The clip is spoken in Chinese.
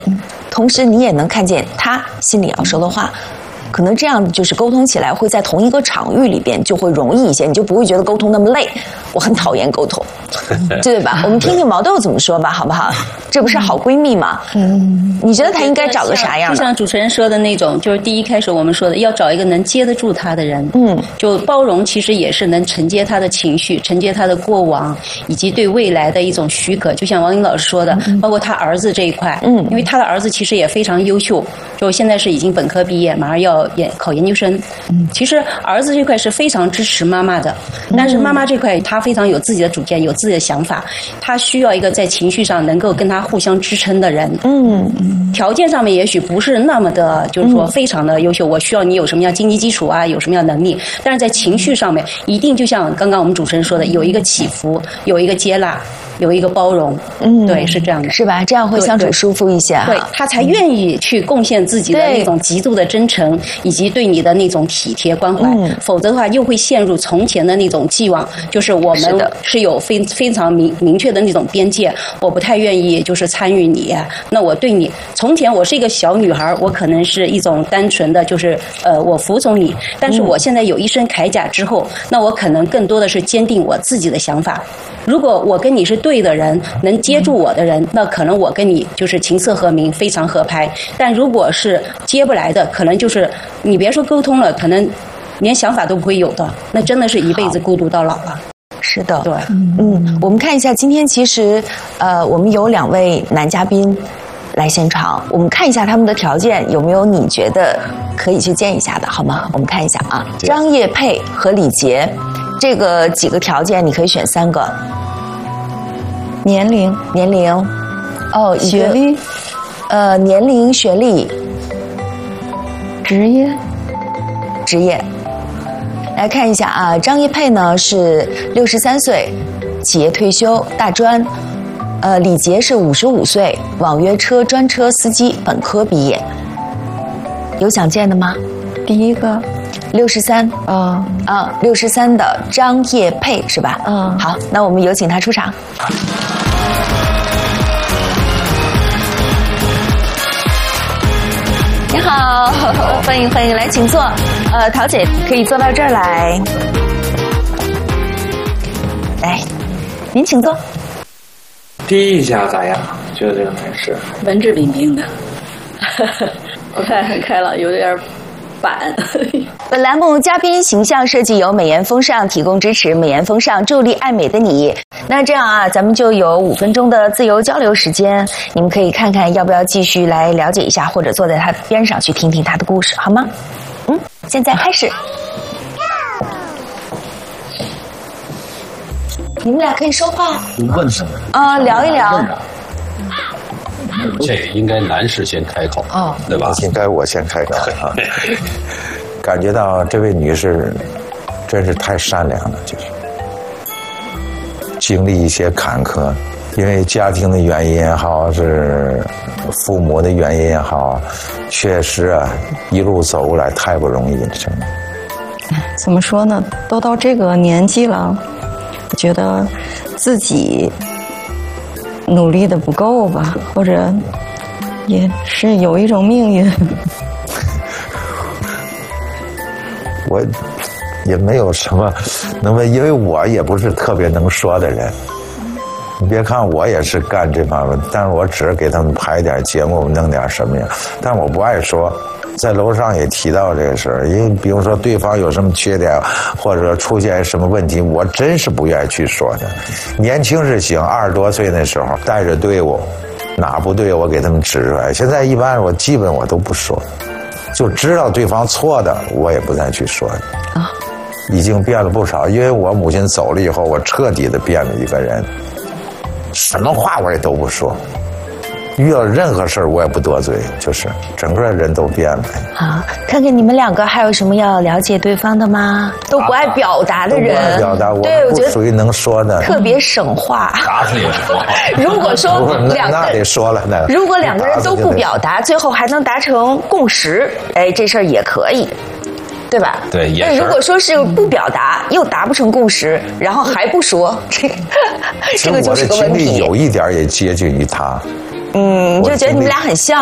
同时你也能看见他心里要说的话。可能这样就是沟通起来会在同一个场域里边就会容易一些，你就不会觉得沟通那么累。我很讨厌沟通，对吧？我们听听毛豆怎么说吧，好不好？这不是好闺蜜吗？你觉得她应该找个啥样的？ 就像主持人说的那种，就是第一开始我们说的，要找一个能接得住她的人。就包容其实也是能承接她的情绪，承接她的过往，以及对未来的一种许可。就像王颖老师说的，包括她儿子这一块，因为她的儿子其实也非常优秀，就现在是已经本科毕业，马上要考研究生。其实儿子这块是非常支持妈妈的，但是妈妈这块她非常有自己的主见，有自己的想法，她需要一个在情绪上能够跟她互相支撑的人。条件上面也许不是那么的，就是说非常的优秀，我需要你有什么样经济基础啊，有什么样能力，但是在情绪上面一定就像刚刚我们主持人说的，有一个起伏，有一个接纳，有一个包容。对，是这样的， 是吧？这样会相处舒服一些。 对，他才愿意去贡献自己的那种极度的真诚，以及对你的那种体贴关怀。否则的话，又会陷入从前的那种既往，就是我们是有非常明确的那种边界。我不太愿意就是参与你，那我对你，从前我是一个小女孩，我可能是一种单纯的就是我服从你，但是我现在有一身铠甲之后，那我可能更多的是坚定我自己的想法。如果我跟你是对的人，能接住我的人，那可能我跟你就是琴瑟和鸣，非常合拍。但如果是接不来的，可能就是你别说沟通了，可能连想法都不会有的，那真的是一辈子孤独到老了。 是的， 对， 我们看一下今天其实我们有2位男嘉宾来现场，我们看一下他们的条件有没有你觉得可以去见一下的，好吗？我们看一下啊，张叶佩和李杰，这个几个条件你可以选3个。年龄， 学历， 年龄、学历、 职业。 来看一下啊，张叶佩呢是63岁，企业退休，大专。李杰是55岁，网约车专车司机，本科毕业。有想见的吗？ 第一个 63。63的张叶佩是吧？好，那我们有请他出场。你好，欢迎，来请坐。桃姐可以坐到这儿来。来，您请坐。 第一印象咋样？觉得这个男士文质彬彬的，不太很开朗，有点板。 本栏目嘉宾形象设计由美颜风尚提供支持，美颜风尚助力爱美的你。那这样啊，咱们就有5分钟的自由交流时间，你们可以看看要不要继续来了解一下，或者坐在他边上去听听他的故事，好吗？现在开始。你们俩可以说话。 你问什么？ 聊一聊。 这应该男士先开口，对吧？ 应该我先开口啊。感觉到这位女士真是太善良了，就是经历一些坎坷，因为家庭的原因也好，是父母的原因也好，确实啊，一路走过来太不容易了，真的。 怎么说呢？都到这个年纪了，我觉得自己努力的不够吧，或者也是有一种命运。 我也没有什么能问，因为我也不是特别能说的人。你别看我也是干这方面，但是我只是给他们排点节目，弄点什么呀。但我不爱说，在楼上也提到这个事儿，因为比如说对方有什么缺点，或者出现什么问题，我真是不愿意去说的。年轻是行，20多岁那时候带着队伍，哪不对我给他们指出来。现在一般我基本我都不说，就知道对方错的，我也不再去说啊。已经变了不少，因为我母亲走了以后，我彻底的变了一个人。什么话我也都不说，遇到任何事儿我也不得罪，就是整个人都变了。 好，看看你们2个还有什么要了解对方的吗？都不爱表达的人， 都不爱表达， 对， 我不属于能说的， 特别省话。 打死也说。 如果说那得说了呢。 如果2个人都不表达，最后还能达成共识，这事儿也可以。对吧？ 对，也是。 那如果说是不表达，又达不成共识，然后还不说，这个就是个问题。 我的经历有一点也接近于他， 就觉得你们俩很像。